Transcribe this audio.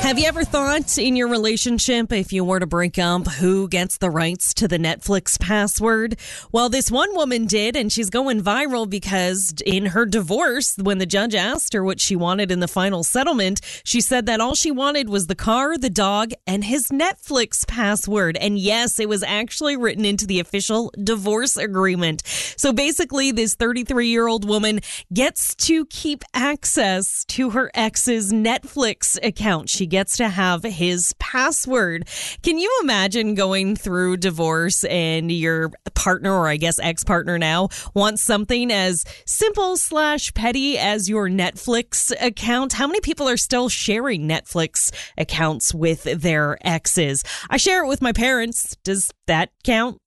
Have you ever thought in your relationship, if you were to break up, who gets the rights to the Netflix password? Well, this one woman did, and she's going viral because in her divorce, when the judge asked her what she wanted in the final settlement, she said that all she wanted was the car, the dog, and his Netflix password. And yes, it was actually written into the official divorce agreement. So basically, this 33-year-old woman gets to keep access to her ex's Netflix account. She gets to have his password. Can you imagine going through divorce and your partner, or I guess ex-partner now, wants something as simple/petty as your Netflix account? How many people are still sharing Netflix accounts with their exes? I share it with my parents. Does that count?